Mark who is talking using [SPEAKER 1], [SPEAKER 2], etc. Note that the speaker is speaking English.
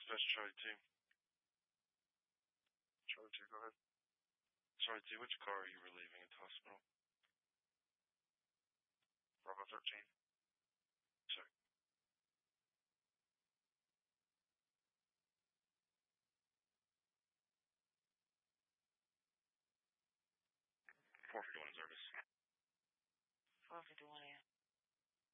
[SPEAKER 1] Dispatch Charlie 2. Charlie 2, go ahead. Charlie 2, which car are you relieving at the hospital? Bravo 13.